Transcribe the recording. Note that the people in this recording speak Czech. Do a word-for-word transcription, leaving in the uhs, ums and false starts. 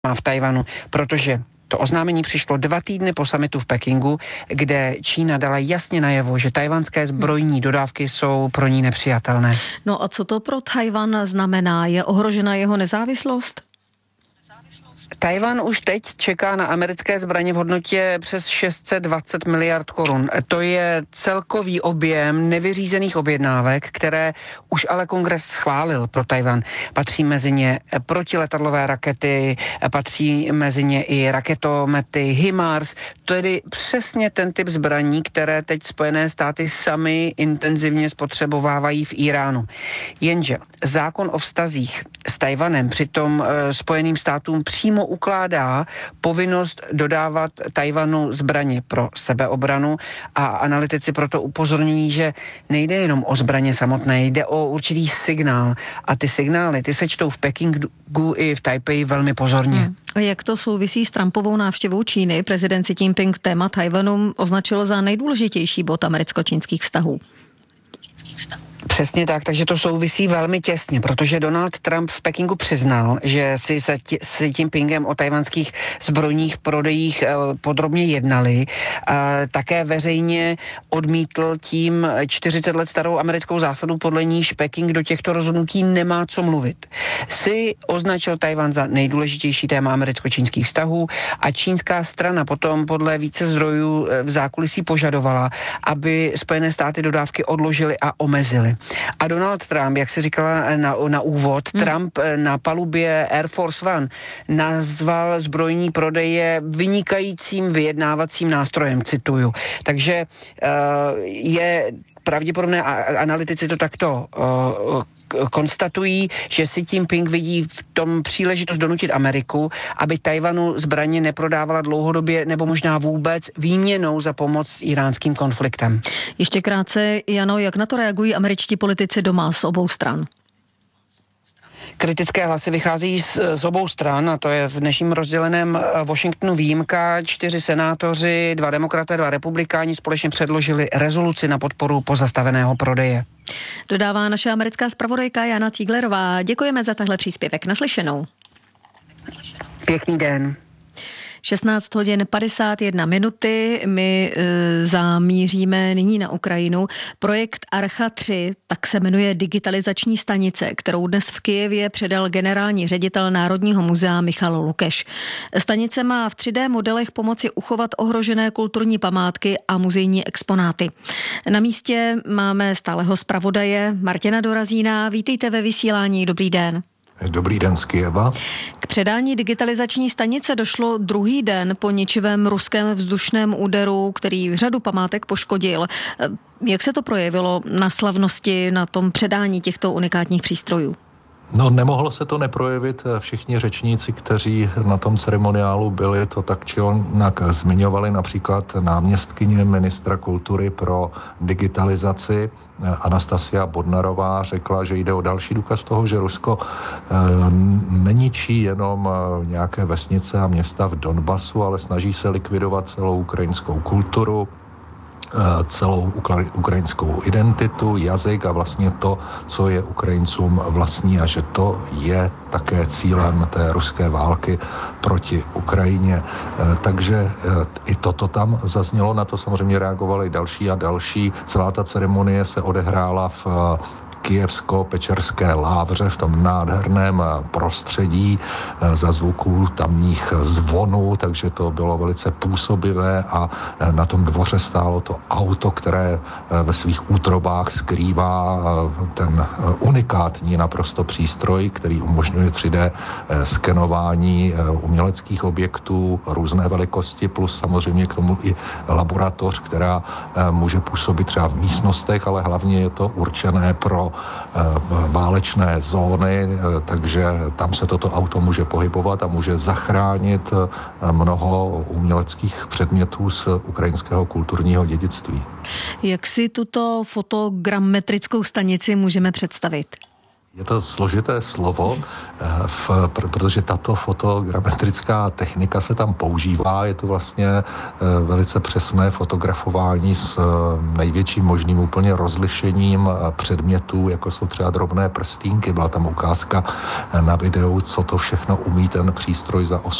má v Tajvanu, protože to oznámení přišlo dva týdny po summitu v Pekingu, kde Čína dala jasně najevo, že tajvanské zbrojní dodávky jsou pro ní nepřijatelné. No a co to pro Tajvan znamená? Je ohrožena jeho nezávislost? Tajvan už teď čeká na americké zbraně v hodnotě přes šest set dvacet miliard korun. To je celkový objem nevyřízených objednávek, které už ale kongres schválil pro Tajvan. Patří mezi ně protiletadlové rakety, patří mezi ně i raketomety HIMARS, tedy přesně ten typ zbraní, které teď Spojené státy sami intenzivně spotřebovávají v Iránu. Jenže zákon o vztazích s Tajvanem přitom Spojeným státům přímo ukládá povinnost dodávat Tajvanu zbraně pro sebeobranu a analytici proto upozorňují, že nejde jenom o zbraně samotné, jde o určitý signál a ty signály, ty se čtou v Pekingu i v Tajpeji velmi pozorně. Hmm. A jak to souvisí s Trumpovou návštěvou Číny? Prezident Xi Jinping téma Tajvanu označil za nejdůležitější bod americko-čínských vztahů. Přesně tak, takže to souvisí velmi těsně, protože Donald Trump v Pekingu přiznal, že si se tě, s Jinpingem o tajvanských zbrojních prodejích e, podrobně jednali. E, také veřejně odmítl tím čtyřicet let starou americkou zásadu, podle níž Peking do těchto rozhodnutí nemá co mluvit. Si označil Tajvan za nejdůležitější téma americko-čínských vztahů a čínská strana potom podle více zdrojů v zákulisí požadovala, aby Spojené státy dodávky odložily a omezily. A Donald Trump, jak se říkala na, na úvod, hmm. Trump na palubě Air Force One nazval zbrojní prodeje vynikajícím vyjednávacím nástrojem, cituju. Takže uh, je pravděpodobné, a analytici to takto uh, konstatují, že Xi Jinping vidí v tom příležitost donutit Ameriku, aby Tajvanu zbraně neprodávala dlouhodobě nebo možná vůbec výměnou za pomoc s iránským konfliktem. Ještě krátce, Jano, jak na to reagují američtí politici doma z obou stran? Kritické hlasy vycházejí z, z obou stran a to je v dnešním rozděleném Washingtonu výjimka. Čtyři senátoři, dva demokraté, dva republikáni společně předložili rezoluci na podporu pozastaveného prodeje. Dodává naše americká zpravodajka Jana Cíglerová. Děkujeme za tahle příspěvek. Naslyšenou. Pěkný den. šestnáct hodin padesát jedna minuty, my e, zamíříme nyní na Ukrajinu. Projekt Archa tři, tak se jmenuje digitalizační stanice, kterou dnes v Kyjevě předal generální ředitel Národního muzea Michal Lukeš. Stanice má v tři dé modelech pomoci uchovat ohrožené kulturní památky a muzejní exponáty. Na místě máme stáleho zpravodaje Martina Dorazína. Vítejte ve vysílání, dobrý den. Dobrý den z Kyjeva. K předání digitalizační stanice došlo druhý den po ničivém ruském vzdušném úderu, který řadu památek poškodil. Jak se to projevilo na slavnosti, na tom předání těchto unikátních přístrojů? No, nemohlo se to neprojevit. Všichni řečníci, kteří na tom ceremoniálu byli, to tak či onak zmiňovali, například náměstkyně ministra kultury pro digitalizaci Anastasia Bodnarová řekla, že jde o další důkaz toho, že Rusko neničí jenom nějaké vesnice a města v Donbasu, ale snaží se likvidovat celou ukrajinskou kulturu, celou ukrajinskou identitu, jazyk a vlastně to, co je Ukrajincům vlastní a že to je také cílem té ruské války proti Ukrajině. Takže i toto tam zaznělo, na to samozřejmě reagovali další a další. Celá ta ceremonie se odehrála v Kyjevsko-Pečerské Lávře v tom nádherném prostředí za zvuků tamních zvonů, takže to bylo velice působivé a na tom dvoře stálo to auto, které ve svých útrobách skrývá ten unikátní naprosto přístroj, který umožňuje tři dé skenování uměleckých objektů různé velikosti, plus samozřejmě k tomu i laboratoř, která může působit třeba v místnostech, ale hlavně je to určené pro válečné zóny, takže tam se toto auto může pohybovat a může zachránit mnoho uměleckých předmětů z ukrajinského kulturního dědictví. Jak si tuto fotogrammetrickou stanici můžeme představit? Je to složité slovo, v, protože tato fotogrametrická technika se tam používá. Je to vlastně velice přesné fotografování s největším možným úplně rozlišením předmětů, jako jsou třeba drobné prstínky. Byla tam ukázka na videu, co to všechno umí ten přístroj za